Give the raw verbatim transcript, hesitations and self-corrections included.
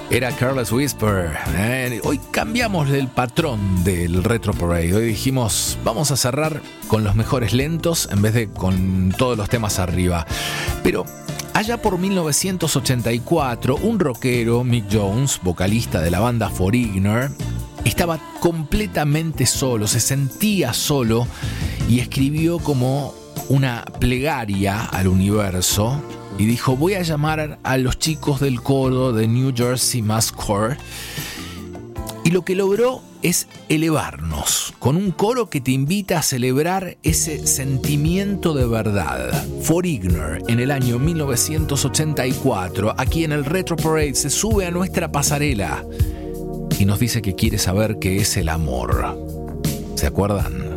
Era Careless Whisper. Eh, hoy cambiamos el patrón del Retro Parade. Hoy dijimos, vamos a cerrar con los mejores lentos en vez de con todos los temas arriba. Pero allá por mil novecientos ochenta y cuatro, un rockero, Mick Jones, vocalista de la banda Foreigner, estaba completamente solo, se sentía solo y escribió como una plegaria al universo. Y dijo, voy a llamar a los chicos del coro de New Jersey Mass Choir. Y lo que logró es elevarnos con un coro que te invita a celebrar ese sentimiento de verdad. Foreigner, en el año mil novecientos ochenta y cuatro, aquí en el Retro Parade, se sube a nuestra pasarela y nos dice que quiere saber qué es el amor. ¿Se acuerdan?